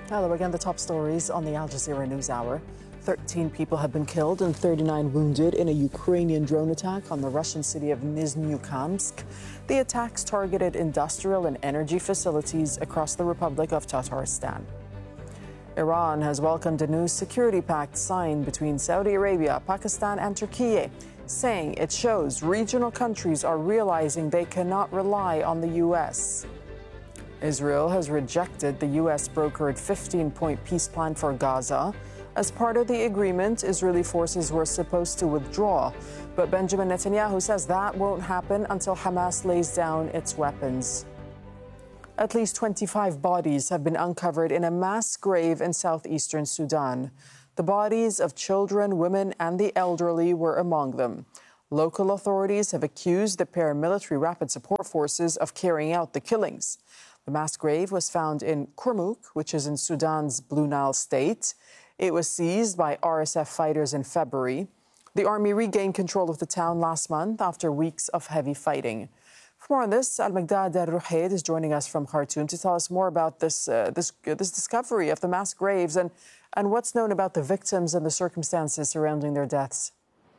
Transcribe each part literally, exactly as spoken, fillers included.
Hello again, the top stories on the Al Jazeera News Hour. thirteen people have been killed and thirty-nine wounded in a Ukrainian drone attack on the Russian city of Nizhny-Kamsk. The attacks targeted industrial and energy facilities across the Republic of Tatarstan. Iran has welcomed a new security pact signed between Saudi Arabia, Pakistan and Turkey, saying it shows regional countries are realizing they cannot rely on the U S. Israel has rejected the U S-brokered fifteen-point peace plan for Gaza. As part of the agreement, Israeli forces were supposed to withdraw. But Benjamin Netanyahu says that won't happen until Hamas lays down its weapons. At least twenty-five bodies have been uncovered in a mass grave in southeastern Sudan. The bodies of children, women, and the elderly were among them. Local authorities have accused the paramilitary Rapid Support Forces of carrying out the killings. The mass grave was found in Kurmuk, which is in Sudan's Blue Nile state. It was seized by R S F fighters in February. The army regained control of the town last month after weeks of heavy fighting. For more on this, Al-Maqdad Al-Ruhayd is joining us from Khartoum to tell us more about this, uh, this, uh, this discovery of the mass graves and, and what's known about the victims and the circumstances surrounding their deaths.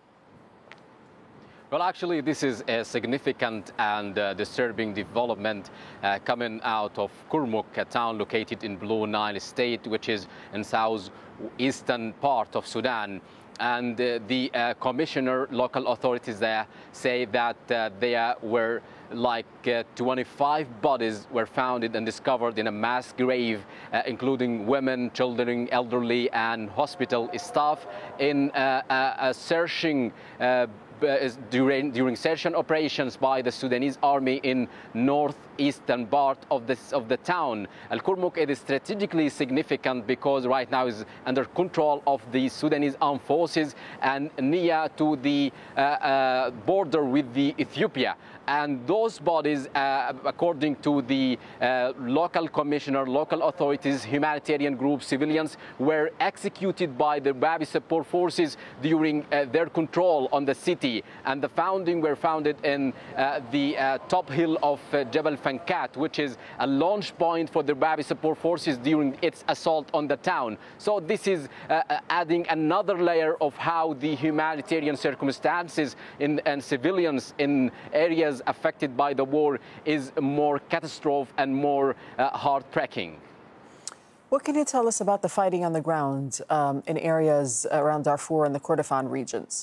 Well, actually, this is a significant and uh, disturbing development uh, coming out of Kurmuk, a town located in Blue Nile State, which is in southeastern part of Sudan. And uh, the uh, commissioner, local authorities there, say that uh, there were like uh, twenty-five bodies were found and discovered in a mass grave, uh, including women, children, elderly, and hospital staff in uh, a, a searching uh, during, during search and operations by the Sudanese army in northeastern part of, this, of the town. Al-Kurmuk is strategically significant because right now is under control of the Sudanese armed forces and near to the uh, uh, border with the Ethiopia. And those bodies, uh, according to the uh, local commissioner, local authorities, humanitarian groups, civilians, were executed by the Rapid Support Forces during uh, their control on the city. And the founding were founded in uh, the uh, top hill of uh, Jebel Fankat, which is a launch point for the Rapid Support Forces during its assault on the town. So this is uh, adding another layer of how the humanitarian circumstances in, and civilians in areas affected by the war is more catastrophic and more uh, heartbreaking. What can you tell us about the fighting on the ground um, in areas around Darfur and the Kordofan regions?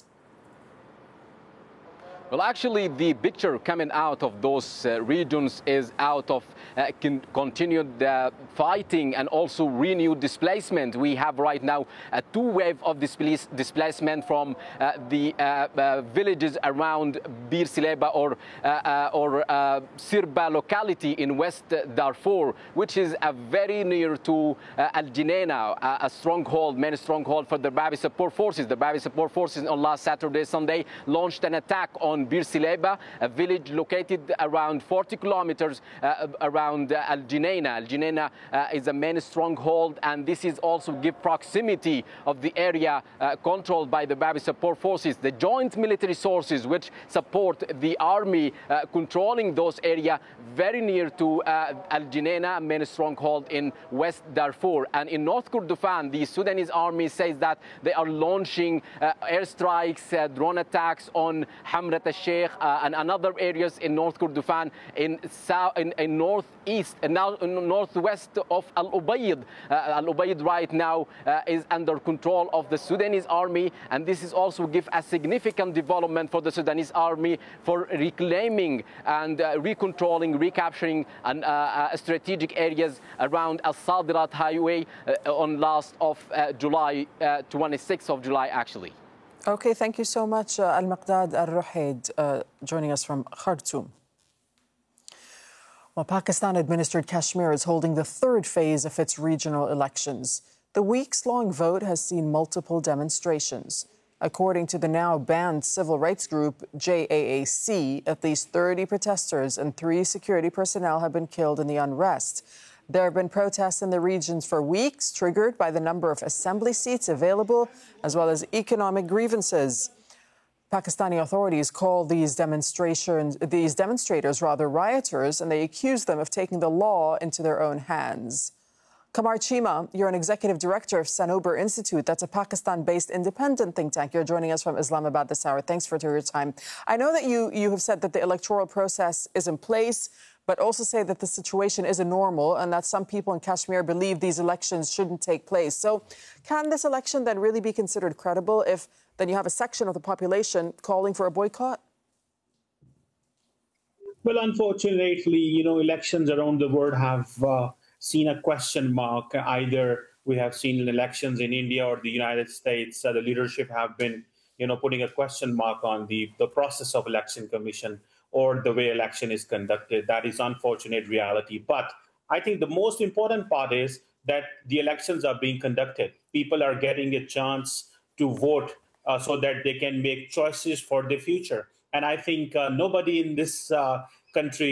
Well, actually, the picture coming out of those uh, regions is out of uh, con continued uh, fighting and also renewed displacement. We have right now a two wave of displace displacement from uh, the uh, uh, villages around Bir Sileba or, uh, uh, or uh, Sirba locality in West Darfur, which is uh, very near to uh, Al Jineina, uh, a stronghold, main stronghold for the Rapid Support Forces. The Rapid Support Forces on last Saturday, Sunday launched an attack on Bir Sileba, a village located around forty kilometers uh, around uh, Al Jineina. Al Jineina uh, is a main stronghold, and this is also give proximity of the area uh, controlled by the Rapid Support Forces. The joint military sources which support the army uh, controlling those areas very near to uh, Al Jineina, main stronghold in West Darfur. And in North Kordofan, the Sudanese army says that they are launching uh, airstrikes, uh, drone attacks on Hamrat al-Sheikh uh, and another areas in North Kordofan, in south, in, in northeast, and now in northwest of Al Ubaid. Uh, Al Ubaid right now uh, is under control of the Sudanese army, and this is also give a significant development for the Sudanese army for reclaiming and uh, recontrolling, recapturing and, uh, uh, strategic areas around Al Sadirat Highway uh, on last of uh, July, uh, twenty-sixth of July actually. Okay, thank you so much, uh, Al-Maqdad Al-Ruhayd, uh, joining us from Khartoum. Well, Pakistan-administered Kashmir is holding the third phase of its regional elections. The weeks-long vote has seen multiple demonstrations. According to the now banned civil rights group J A A C, at least thirty protesters and three security personnel have been killed in the unrest. There have been protests in the regions for weeks, triggered by the number of assembly seats available, as well as economic grievances. Pakistani authorities call these demonstrations, these demonstrators rather rioters, and they accuse them of taking the law into their own hands. Kamar Chima, you're an executive director of Sanober Institute. That's a Pakistan-based independent think tank. You're joining us from Islamabad this hour. Thanks for your time. I know that you, you have said that the electoral process is in place, but also say that the situation isn't normal and that some people in Kashmir believe these elections shouldn't take place. So can this election then really be considered credible if then you have a section of the population calling for a boycott? Well, unfortunately, you know, elections around the world have uh, seen a question mark. Either we have seen elections in India or the United States. Uh, the leadership have been, you know, putting a question mark on the, the process of election commission or the way election is conducted. That is unfortunate reality. But I think the most important part is that the elections are being conducted. People are getting a chance to vote uh, so that they can make choices for the future. And I think uh, nobody in this uh, country